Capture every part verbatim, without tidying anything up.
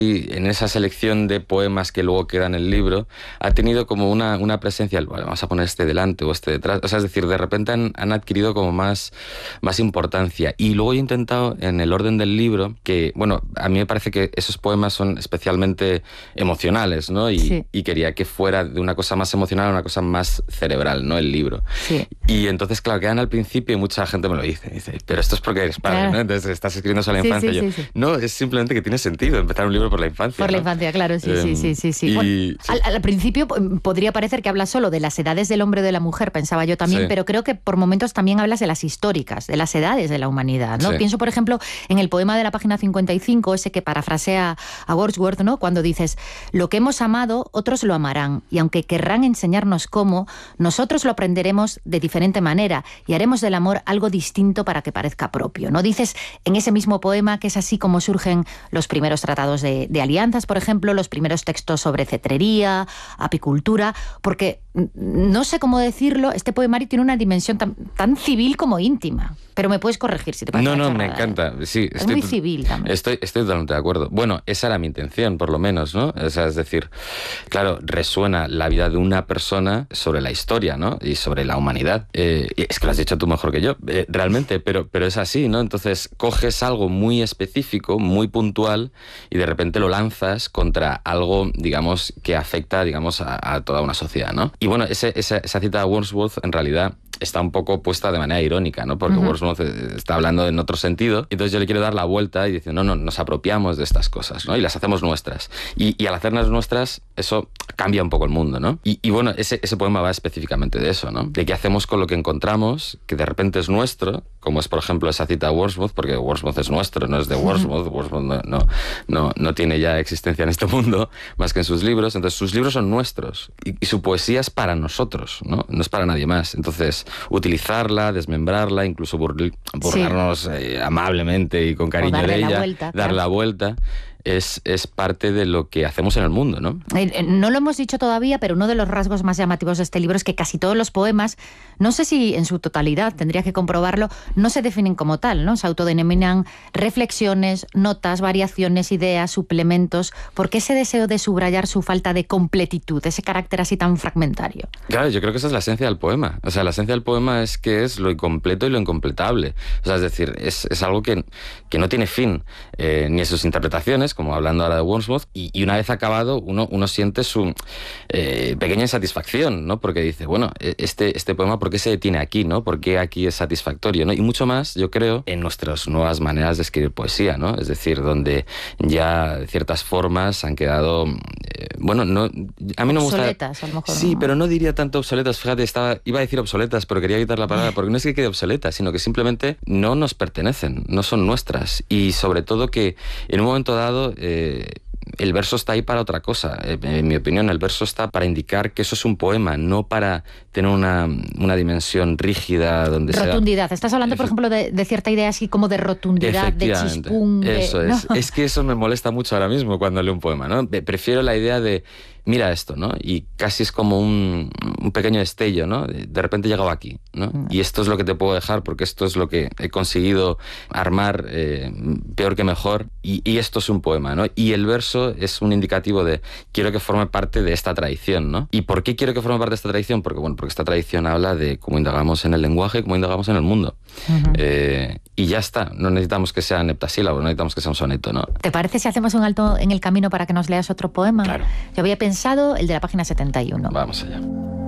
Y en esa selección de poemas que luego quedan en el libro, ha tenido como una, una presencia, bueno, vamos a poner este delante o este detrás, o sea, es decir, de repente han, han adquirido como más, más importancia. Y luego he intentado, en el orden del libro, que, bueno, a mí me parece que esos poemas son especialmente emocionales, ¿no? Y, sí. y quería que fuera de una cosa más emocional a una cosa más cerebral, ¿no? El libro. Sí. Y entonces, claro, quedan al principio y mucha gente me lo dice, dice, pero esto es porque eres padre, claro. ¿no? Entonces estás escribiendo sobre la sí, infancia. Sí, y yo, sí, sí. no, es simplemente que tiene sentido empezar un libro por la infancia. Por ¿no? la infancia, claro, sí, eh, sí, sí, sí. sí. Y, bueno, sí. Al, al principio podría parecer que hablas solo de las edades del hombre o de la mujer, pensaba yo también, sí. pero creo que por momentos también hablas de las históricas, de las edades de la humanidad, ¿no? Sí. Pienso, por ejemplo, en el poema de la página cincuenta y cinco, ese que parafrasea a Wordsworth, ¿no? Cuando dices, lo que hemos amado, otros lo amarán, y aunque querrán enseñarnos cómo, nosotros lo aprenderemos de diferente manera y haremos del amor algo distinto para que parezca propio, ¿no? Dices en ese mismo poema que es así como surgen los primeros tratados de, de alianzas, por ejemplo, los primeros textos sobre cetrería, apicultura, porque no sé cómo decirlo, este poemario tiene una dimensión tan, tan civil como íntima. Pero me puedes corregir si te parece. No, no, charrada, me encanta. Sí, es estoy, muy civil también. Estoy, estoy totalmente de acuerdo. Bueno, esa era mi intención, por lo menos, ¿no? O sea, es decir, claro, resuena la vida de una persona sobre la historia, ¿no? Y sobre la humanidad. Eh, es que lo has dicho tú mejor que yo, eh, realmente, pero, pero es así, ¿no? Entonces, coges algo muy específico, muy puntual, y de repente lo lanzas contra algo, digamos, que afecta, digamos, a, a toda una sociedad, ¿no? Y bueno, ese, esa, esa cita de Wordsworth, en realidad, está un poco puesta de manera irónica, ¿no? Porque uh-huh. Wordsworth está hablando en otro sentido, y entonces yo le quiero dar la vuelta y decir, no, no, nos apropiamos de estas cosas, ¿no? Y las hacemos nuestras. Y, y al hacerlas nuestras, eso cambia un poco el mundo, ¿no? Y, y bueno, ese, ese poema va específicamente de eso, ¿no? De qué hacemos con lo que encontramos, que de repente es nuestro, como es, por ejemplo, esa cita de Wordsworth, porque Wordsworth es nuestro, no es de Wordsworth, uh-huh. Wordsworth no, no, no, no tiene ya existencia en este mundo, más que en sus libros, entonces sus libros son nuestros, y, y su poesía es para nosotros, ¿no? No es para nadie más. Entonces, utilizarla, desmembrarla, incluso burl- burlarnos sí. eh, amablemente y con cariño de ella, la vuelta, dar claro. la vuelta, es, es parte de lo que hacemos en el mundo, ¿no? Eh, no lo hemos dicho todavía, pero uno de los rasgos más llamativos de este libro es que casi todos los poemas, no sé si en su totalidad, tendría que comprobarlo, no se definen como tal, ¿no? Se autodenominan reflexiones, notas, variaciones, ideas, suplementos. ¿Por qué ese deseo de subrayar su falta de completitud, ese carácter así tan fragmentario? Claro, yo creo que esa es la esencia del poema. O sea, la esencia del poema es que es lo incompleto y lo incompletable. O sea, es decir, es, es algo que, que no tiene fin, eh, ni en sus interpretaciones, como hablando ahora de Wordsworth, y, y una vez acabado uno, uno siente su eh, pequeña insatisfacción, ¿no? Porque dice, bueno, este, este poema, ¿por qué se detiene aquí, no? ¿Por qué aquí es satisfactorio, no? Y mucho más, yo creo, en nuestras nuevas maneras de escribir poesía, ¿no? Es decir, donde ya ciertas formas han quedado, eh, bueno, no, a mí no me gusta... Obsoletas, a lo mejor. Sí, ¿no? pero no diría tanto obsoletas, fíjate, estaba, iba a decir obsoletas, pero quería quitar la palabra, porque no es que quede obsoleta, sino que simplemente no nos pertenecen, no son nuestras, y sobre todo que en un momento dado Eh, el verso está ahí para otra cosa. En mi opinión, el verso está para indicar que eso es un poema, no para tener una, una dimensión rígida donde rotundidad. Sea... Estás hablando, por ejemplo, de, de cierta idea así como de rotundidad, de chispún. De... Eso es. ¿No? Es que eso me molesta mucho ahora mismo cuando leo un poema, ¿no? Prefiero la idea de mira esto, ¿no? Y casi es como un, un pequeño destello, ¿no? De repente he llegado aquí, ¿no? Mm. Y esto es lo que te puedo dejar porque esto es lo que he conseguido armar eh, peor que mejor y, y esto es un poema, ¿no? Y el verso es un indicativo de quiero que forme parte de esta tradición, ¿no? ¿Y por qué quiero que forme parte de esta tradición? Porque, bueno, porque esta tradición habla de cómo indagamos en el lenguaje, cómo indagamos en el mundo. Uh-huh. Eh, y ya está. No necesitamos que sea heptasílabo, no necesitamos que sea un soneto, ¿no? ¿Te parece si hacemos un alto en el camino para que nos leas otro poema? Claro. Yo había pensado el de la página setenta y uno. Vamos allá.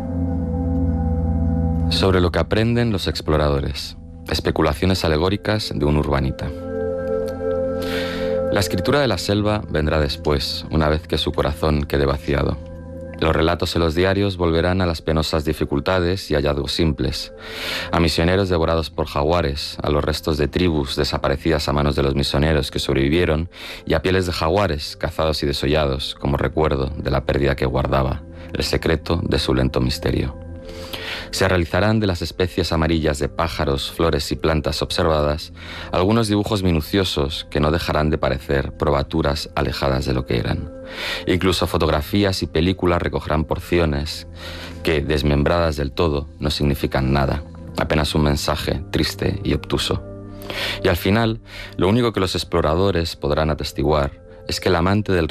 Sobre lo que aprenden los exploradores. Especulaciones alegóricas de un urbanita. La escritura de la selva vendrá después, una vez que su corazón quede vaciado. Los relatos en los diarios volverán a las penosas dificultades y hallazgos simples, a misioneros devorados por jaguares, a los restos de tribus desaparecidas a manos de los misioneros que sobrevivieron y a pieles de jaguares cazados y desollados como recuerdo de la pérdida que guardaba, el secreto de su lento misterio. Se realizarán de las especies amarillas de pájaros, flores y plantas observadas algunos dibujos minuciosos que no dejarán de parecer probaturas alejadas de lo que eran. Incluso fotografías y películas recogerán porciones que, desmembradas del todo, no significan nada, apenas un mensaje triste y obtuso. Y al final, lo único que los exploradores podrán atestiguar es que el amante del